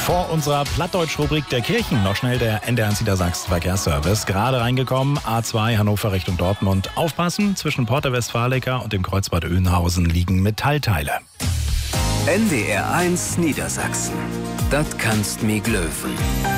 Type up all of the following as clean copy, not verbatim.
Vor unserer Plattdeutsch-Rubrik der Kirchen noch schnell der NDR Niedersachsen Verkehrsservice. Gerade reingekommen, A2 Hannover Richtung Dortmund. Aufpassen, zwischen Porta Westfalica und dem Kreuzbad Oeynhausen liegen Metallteile. NDR1 Niedersachsen. Das kannst mi glöwen.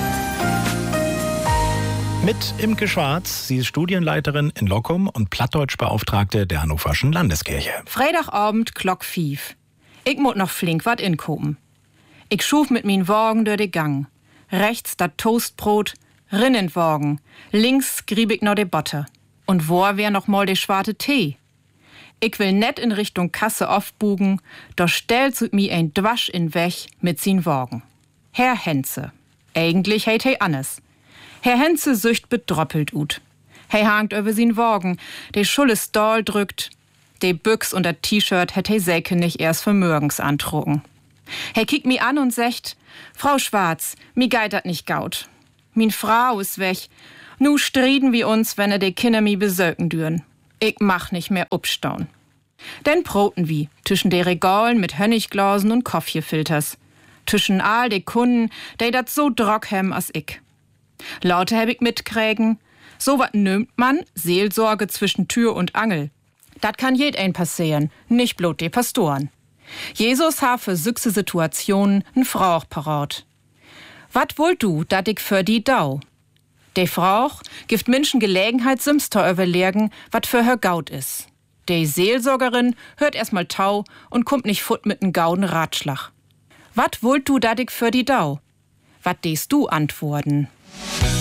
Mit Imke Schwarz, sie ist Studienleiterin in Lockum und Plattdeutschbeauftragte der Hannoverschen Landeskirche. Freitagabend, Glock 5. Ich muss noch flink wat inkopen. Ich schuf mit min Wagen durch de Gang. Rechts dat Toastbrot, rinnend Wagen. Links grieb ich noch de Botte. Und wo wär noch mal de schwarte Tee? Ich will net in Richtung Kasse aufbugen, doch stellt zu mi ein Dwasch in Weg mit sin Wagen. Herr Henze. Eigentlich heit he Annes. Herr Henze sücht bedroppelt ut. He hangt über sin Wagen, de Schulle Stall drückt. De Büchs und dat T-Shirt hätt he säke nicht erst vermögens antrogen. He kickt mi an und secht, Frau Schwarz, mi geit dat nicht gaut. Min Frau is weg. Nu striden wir uns, wenn de Kinder mi besöken düren. Ich mach nicht mehr upstaun. Denn broten wie, zwischen de Regalen mit Hönnigglasen und Koffjefilters. Zwischen all de Kunden, de dat so drock hem as ich. Laute heb ich mitkrägen, so wat nömt man, Seelsorge zwischen Tür und Angel. Dat kann jed ein passieren, nicht bloß de Pastoren. Jesus ha für süchse Situationen n Frauch parat. Wat wollt du, dat ich für die dau? De Frauch gibt Menschen Gelegenheit Simster überlegen, wat für her Gaut is. De Seelsorgerin hört erstmal tau und kommt nicht fut mit n gauden Ratschlag. Wat wollt du, dat ich für die dau? Wat dest du antworten?